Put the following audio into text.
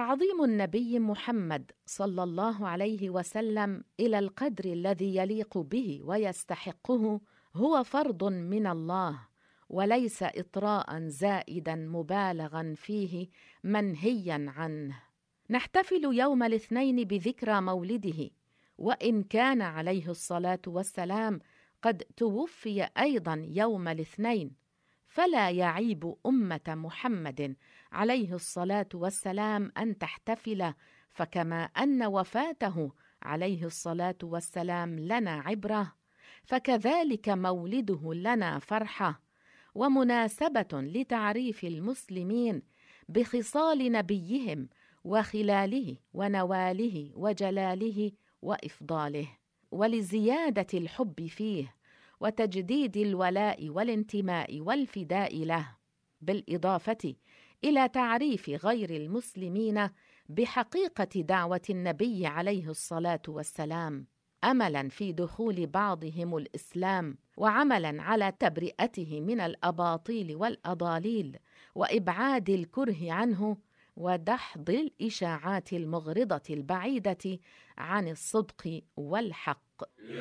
تعظيم النبي محمد صلى الله عليه وسلم إلى القدر الذي يليق به ويستحقه هو فرض من الله، وليس إطراء زائدا مبالغا فيه منهيا عنه. نحتفل يوم الاثنين بذكرى مولده، وإن كان عليه الصلاة والسلام قد توفي أيضا يوم الاثنين، فلا يعيب أمة محمد عليه الصلاة والسلام أن تحتفل، فكما أن وفاته عليه الصلاة والسلام لنا عبرة، فكذلك مولده لنا فرحة ومناسبة لتعريف المسلمين بخصال نبيهم وخلاله ونواله وجلاله وإفضاله، ولزيادة الحب فيه وتجديد الولاء والانتماء والفداء له، بالإضافة إلى تعريف غير المسلمين بحقيقة دعوة النبي عليه الصلاة والسلام، أملاً في دخول بعضهم الإسلام، وعملاً على تبرئته من الأباطيل والأضاليل وإبعاد الكره عنه، ودحض الإشاعات المغرضة البعيدة عن الصدق والحق.